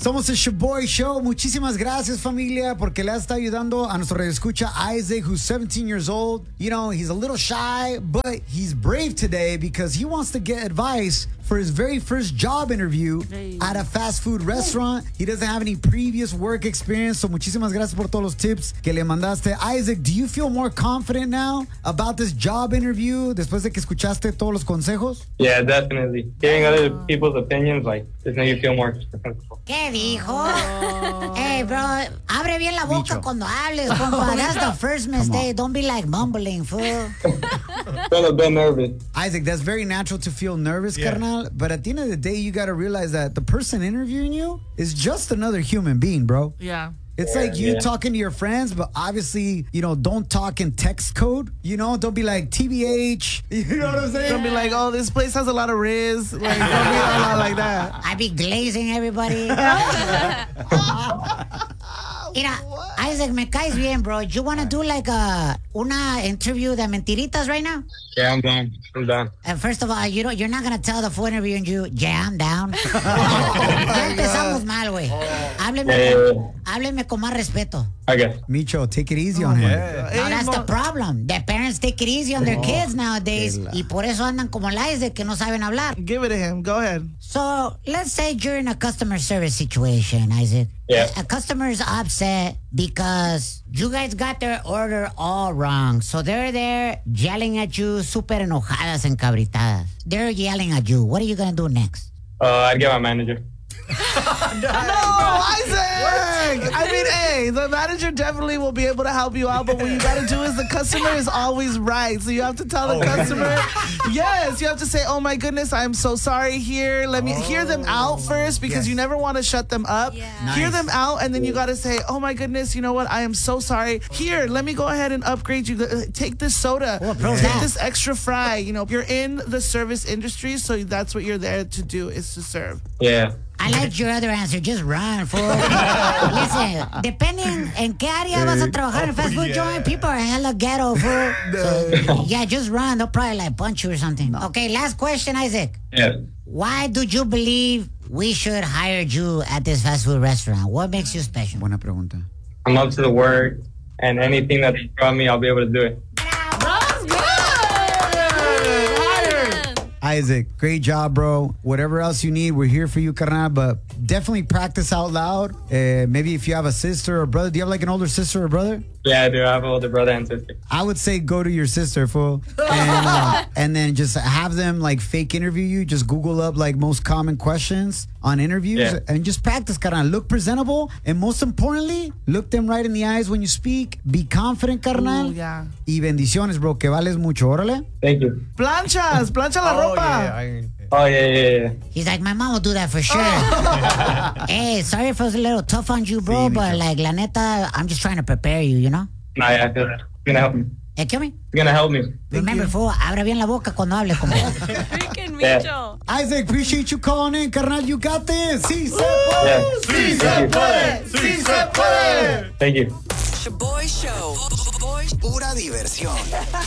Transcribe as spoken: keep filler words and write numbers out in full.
Somos el Shaboy Show. Muchísimas gracias, familia, porque le está ayudando a nuestro radioescucha Isaac, who's seventeen years old. You know, he's a little shy, but he's brave today because he wants to get advice for his very first job interview hey. at a fast food restaurant. He doesn't have any previous work experience, so muchísimas gracias por todos los tips que le mandaste. Isaac, do you feel more confident now about this job interview después de que escuchaste todos los consejos? Yeah, definitely. Hearing other people's opinions, like, just make you feel more comfortable. ¿Qué dijo? Oh. Hey, bro, abre bien la boca Micho. cuando hables, compa. That's the first mistake. Don't be like mumbling, fool. Feel a bit nervous. Isaac, that's very natural to feel nervous, yeah. carnal. But at the end of the day, you got to realize that the person interviewing you is just another human being, bro. Yeah. It's yeah, like you yeah. talking to your friends, but obviously, you know, don't talk in text code. You know, don't be like T B H. You know what I'm saying? Don't be like, oh, this place has a lot of riz. Like, don't be a lot like that. I be glazing everybody. Mira, Isaac, me caes bien, bro. You want to do like a una interview de mentiritas right now? Yeah, I'm down. I'm down. Uh, first of all, you don't, you're not going to tell the phone interviewing you, yeah, I'm down. Ya empezamos mal, güey. Hábleme, yeah, yeah, yeah. hábleme con más respeto. Okay. Micho, take it easy on him. Yeah. No, that's the problem. The parents take it easy on their kids nowadays. Y por eso andan como la Isaac que no saben hablar. Give it to him. Go ahead. So, let's say you're in a customer service situation, Isaac. Yeah. A customer's upset because you guys got their order all wrong. So they're there yelling at you, super enojadas, encabritadas. They're yelling at you. What are you going to do next? Uh, I'd get my manager. no, Isaac! I mean, hey, the manager definitely will be able to help you out, but what you got to do is the customer is always right. So you have to tell the oh, customer, yes, you have to say, oh my goodness, I'm so sorry here. Let me oh, hear them out first because yes. you never want to shut them up. Yeah. Nice. Hear them out, and then you got to say, oh my goodness, you know what? I am so sorry. Here, let me go ahead and upgrade you. Take this soda. Oh, take that. this extra fry. You know, you're in the service industry, so that's what you're there to do, is to serve. Yeah. I like your other answer. Just run, fool. Listen, depending en qué área vas a trabajar en fast food joint, people are hella ghetto, fool. So, yeah, just run. They'll probably like punch you or something. No. Okay, last question, Isaac. Yeah. Why do you believe we should hire you at this fast food restaurant? What makes you special? Buena pregunta. I'm up to the work, and anything that they throw at me, I'll be able to do it. Isaac, great job, bro. Whatever else you need, we're here for you, carnal. But definitely practice out loud. Uh, maybe if you have a sister or brother. Do you have like an older sister or brother? Yeah, I do. I have an older brother and sister. I would say go to your sister, fool. And, uh, and then just have them like fake interview you. Just Google up like most common questions on interviews yeah. and just practice, carnal. Look presentable. And most importantly, look them right in the eyes when you speak. Be confident, carnal. Ooh, yeah. Y bendiciones, bro, que vales mucho. Órale. Thank you. Planchas. Plancha la oh, ropa. Yeah, I, oh, yeah, yeah, yeah. He's like, my mom will do that for sure. Hey, sorry if it was a little tough on you, bro, sí, but like, la neta, I'm just trying to prepare you, you know? Nah, yeah, I feel that. It's gonna help me. Eh, ¿qué me? It's gonna help me. Remember, fool, abra bien la boca cuando hables con Freaking Micho. Isaac, appreciate you calling in, carnal. You got this. Sí se puede. Yeah. Sí se puede. Sí se puede. Thank you. Shaboy Show. Pura diversión.